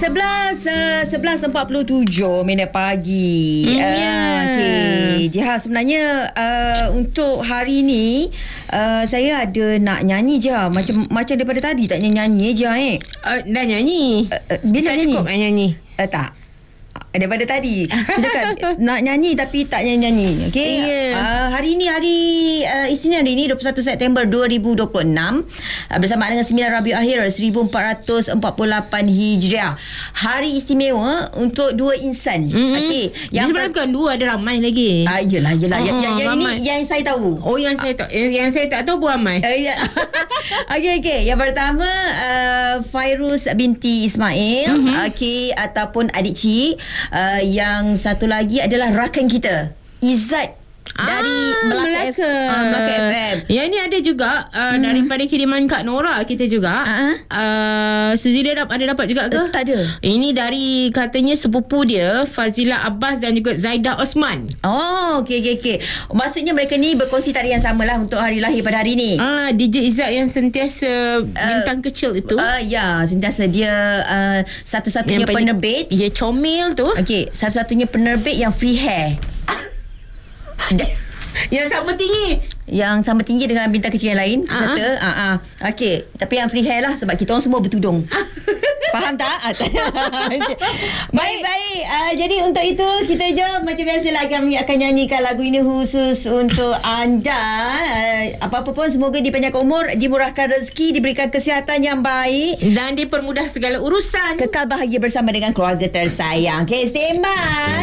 11:47 pagi. Okey. Jiha, sebenarnya untuk hari ni saya ada nak nyanyi je. Macam daripada tadi tak nyanyi je Dah nyanyi. Bila tak nyanyi? cukup nyanyi. Tak. Daripada tadi saya cakap nak nyanyi tapi tak nyanyi-nyanyi. Okey. Hari ni hari Isnin hari ni 21 September 2026 bersama dengan 9 Rabiul Akhir 1448 Hijriah. Hari istimewa untuk dua insan. Okey. Yang sebenarnya bukan dua, ada ramai lagi. Yelah. Yang ini yang saya tahu. Oh, yang saya tak tahu pun ramai. Okey. Yang pertama Fairuz binti Ismail. Okey, ataupun adik cik. Yang satu lagi adalah rakan kita Izzat dari Melaka FM. Yang ni ada juga daripada kiriman Kak Nora kita juga. Suzy dia ada dapat juga ke? Tak ada. Ini dari katanya sepupu dia Fazila Abbas dan juga Zaida Osman. Oh, okey. Maksudnya mereka ni berkongsi tarian sama lah untuk hari lahir pada hari ni. DJ Izzat yang sentiasa bintang kecil itu. Ya, sentiasa dia satu-satunya penerbit. Ya, comel tu. Okey, satu-satunya penerbit yang free hair. Yang sama tinggi. Yang sama tinggi dengan bintang kecil yang lain peserta. Okey, tapi yang free hair lah sebab kita orang semua bertudung. Faham tak? Baik. Jadi untuk itu kita jom macam biasalah kami akan nyanyikan lagu ini khusus untuk anda. Apa-apa pun semoga dipanjangkan umur, dimurahkan rezeki, diberikan kesihatan yang baik dan dipermudah segala urusan. Kekal bahagia bersama dengan keluarga tersayang. Okay, stand by.